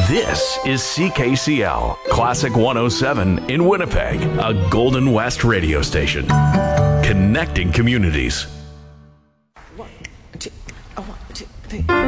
This is CKCL, Classic 107 in Winnipeg, a Golden West radio station. Connecting communities. 1, 2, 1, 2, 3.